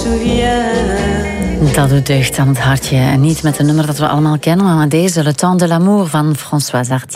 Dat doet deugd aan het hartje. En niet met een nummer dat we allemaal kennen, maar met deze, Le Temps de l'amour van François Hardy.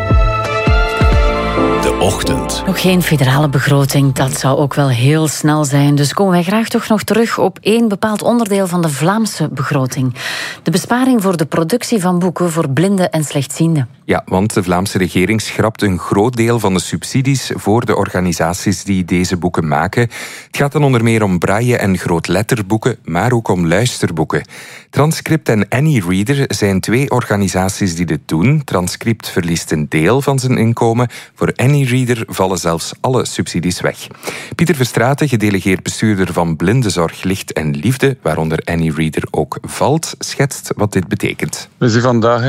De ochtend. Nog geen federale begroting, dat zou ook wel heel snel zijn. Dus komen wij graag toch nog terug op één bepaald onderdeel van de Vlaamse begroting. De besparing voor de productie van boeken voor blinden en slechtzienden. Ja, want de Vlaamse regering schrapt een groot deel van de subsidies voor de organisaties die deze boeken maken. Het gaat dan onder meer om braille- en grootletterboeken, maar ook om luisterboeken. Transcript en AnyReader zijn twee organisaties die dit doen. Transcript verliest een deel van zijn inkomen. Voor AnyReader vallen zelfs alle subsidies weg. Pieter Verstraeten, gedelegeerd bestuurder van Blindenzorg Licht en Liefde, waaronder AnyReader ook valt, schetst wat dit betekent. We zien vandaag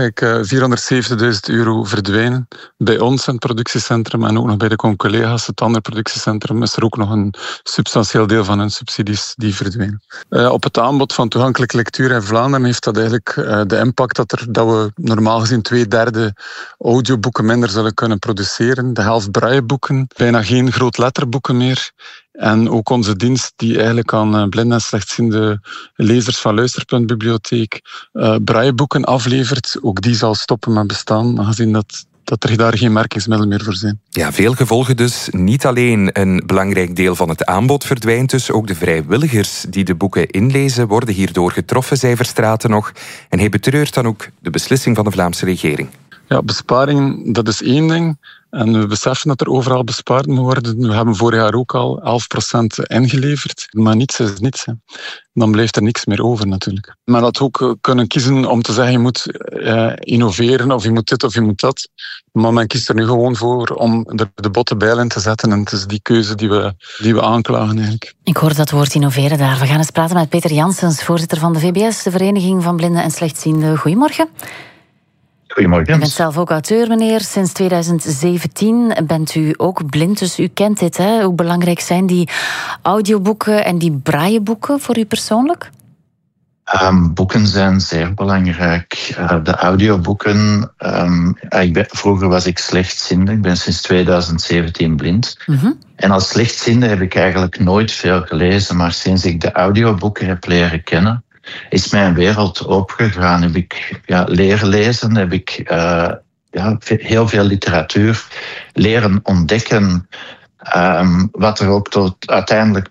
€470.000 verdwijnen. Bij ons in het productiecentrum en ook nog bij de collega's, het andere productiecentrum, is er ook nog een substantieel deel van hun subsidies die verdwijnen. Op het aanbod van toegankelijke lectuur in Vlaanderen heeft dat eigenlijk de impact dat we normaal gezien 2/3 audioboeken minder zullen kunnen produceren. De helft brailleboeken, bijna geen grootletterboeken meer. En ook onze dienst die eigenlijk aan blinde en slechtziende lezers van Luisterpunt Bibliotheek brailleboeken aflevert, ook die zal stoppen met bestaan, aangezien dat er daar geen merkingsmiddel meer voor zijn. Ja, veel gevolgen dus. Niet alleen een belangrijk deel van het aanbod verdwijnt, dus ook de vrijwilligers die de boeken inlezen worden hierdoor getroffen, zei Verstraeten nog. En hij betreurt dan ook de beslissing van de Vlaamse regering. Ja, besparingen, dat is één ding. En we beseffen dat er overal bespaard moet worden. We hebben vorig jaar ook al 11% ingeleverd. Maar niets is niets. Hè. Dan blijft er niks meer over natuurlijk. Maar dat we ook kunnen kiezen om te zeggen, je moet innoveren, of je moet dit of je moet dat. Maar men kiest er nu gewoon voor om er de botte bijl in te zetten. En het is die keuze die we aanklagen eigenlijk. Ik hoor dat woord innoveren daar. We gaan eens praten met Peter Janssens, voorzitter van de VBS, de Vereniging van Blinden en Slechtzienden. Goedemorgen. Goedemorgen. U bent zelf ook auteur, meneer. Sinds 2017 bent u ook blind, dus u kent dit. Hè? Hoe belangrijk zijn die audioboeken en die brailleboeken voor u persoonlijk? Boeken zijn zeer belangrijk. De audioboeken... vroeger was ik slechtziende. Ik ben sinds 2017 blind. Mm-hmm. En als slechtziende heb ik eigenlijk nooit veel gelezen. Maar sinds ik de audioboeken heb leren kennen, is mijn wereld opgegaan. Heb ik leren lezen, heb ik heel veel literatuur leren ontdekken. Wat er ook uiteindelijk